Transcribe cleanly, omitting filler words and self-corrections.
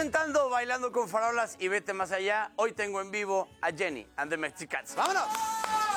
Presentando Bailando con Farolas y Vete Más Allá, hoy tengo en vivo a Jenny and the Mexicats. ¡Vámonos!